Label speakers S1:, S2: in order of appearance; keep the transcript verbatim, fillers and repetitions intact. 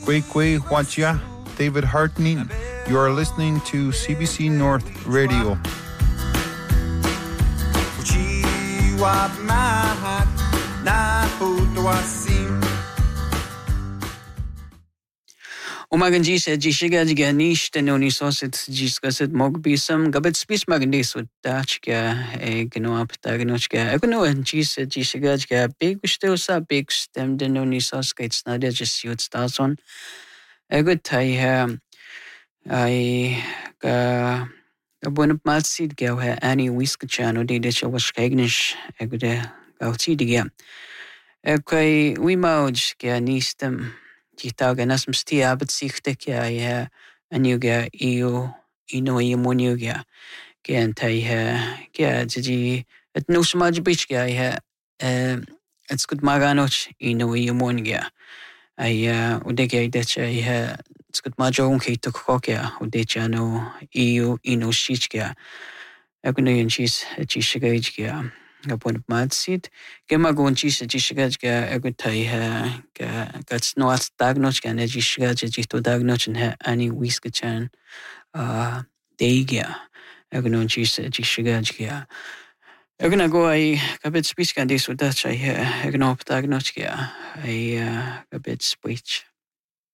S1: Kwekwe Huacha, David Hartney. You are listening to C B C North Radio.
S2: Umagan jisa jishiga jiga nish tenoni sosit jiskasit mogbisam gabet spis magandis with dachka e gno aptagnochka egno jisa jishiga jiga big stilsa big stem denoni soskates nadia just youth stason egut tai I ga gabun matsid gau ha ani wiskachano de de chawas kagnish egude gauti diga ekai we mauj ga nistem Titaga nasm stia but sichtekja ja anuga io ino imuniuga gen tai ja ji et no smaj bichga ja it's good maganoch ino imuniga ai udege de ja it's good majo unki to kokja udeja no io ino shichga agno chis chishiga Gapon matsit, gemagon chisa jishigajga egutai ha gats no at dagnochga ne jishigaja jito dagnochin ha ani wiskachan uh deigia egnon chisa jishigajga egna go ai kabet spiskan desu dach ai egnop dagnochga ai kabet speech